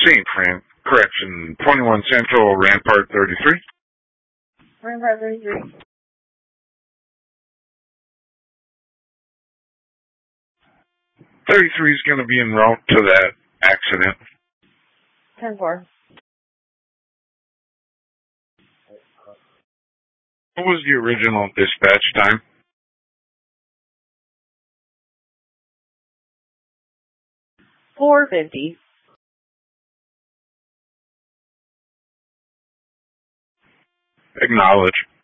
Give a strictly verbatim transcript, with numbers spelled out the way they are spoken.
Saint Fran, correction, twenty-one Central, Rampart thirty-three. Rampart thirty-three. thirty-three is going to be en route to that accident. ten four. What was the original dispatch time? four fifty. Acknowledge.